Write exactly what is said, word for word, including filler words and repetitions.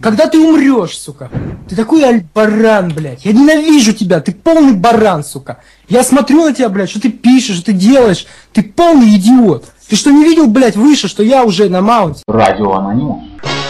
Когда ты умрешь, сука? Ты такой альбаран, блядь. Я ненавижу тебя, ты полный баран, сука. Я смотрю на тебя, блядь, что ты пишешь, что ты делаешь. Ты полный идиот. Ты что, не видел, блядь, выше, что я уже на маунте? Радио Анонимус.